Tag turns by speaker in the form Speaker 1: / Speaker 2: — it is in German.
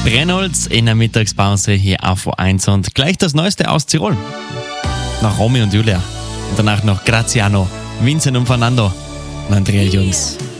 Speaker 1: Brennholz in der Mittagspause hier auf O1 und gleich das Neueste aus Tirol. Nach Romy und Julia. Und danach noch Graziano, Vincent und Fernando und Andrea Jungs.